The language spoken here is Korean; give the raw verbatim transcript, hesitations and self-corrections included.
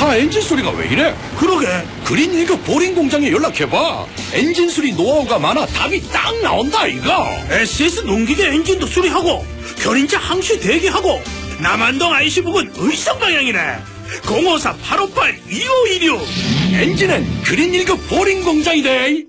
차 엔진 소리가 왜 이래? 그러게. 그린 일급 보링 공장에 연락해봐. 엔진 수리 노하우가 많아 답이 딱 나온다 이거. 에스에스 농기계 엔진도 수리하고 견인차 항시 대기하고 남한동 아이씨 부근 의성 방향이네. 공오사 팔오팔 이오일육. 엔진은 그린 일급 보링 공장이래.